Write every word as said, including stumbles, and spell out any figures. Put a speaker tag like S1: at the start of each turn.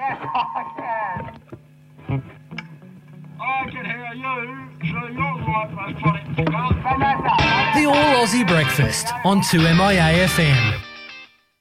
S1: Yes, I can. I can hear you, so you're right, my funny.
S2: The All Aussie Breakfast on two M I A F M.